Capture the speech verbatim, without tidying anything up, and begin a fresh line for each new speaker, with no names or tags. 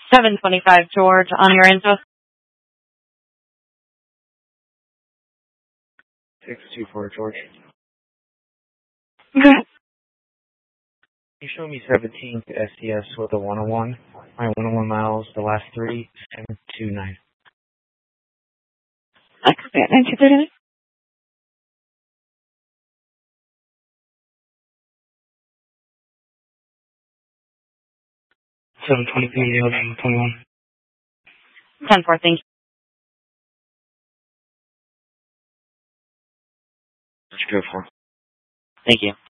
seven twenty-five, George, on your info.
six two four, George.
Good.
You show me seventeenth S C S with a one oh one. My one oh one miles, the last three, seven two nine.
I could be at nine two thirty.
seven twenty-three, eleven twenty-one.
ten four, thank you.
Let's go for.
Thank you.